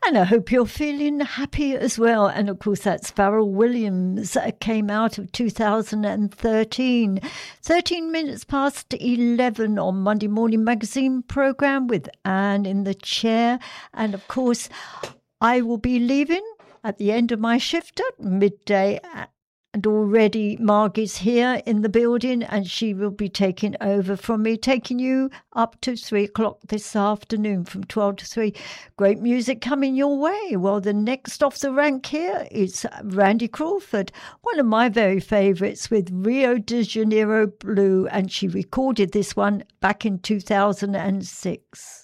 And I hope you're feeling happy as well. And of course, that's Pharrell Williams. Came out of 2013. 13 minutes past 11 on Monday Morning Magazine programme with Anne in the chair. And of course, I will be leaving at the end of my shift at midday. And already Margie's here in the building and she will be taking over from me, taking you up to 3 o'clock this afternoon from 12 to 3. Great music coming your way. Well, the next off the rank here is Randy Crawford, one of my very favourites with Rio de Janeiro Blue. And she recorded this one back in 2006.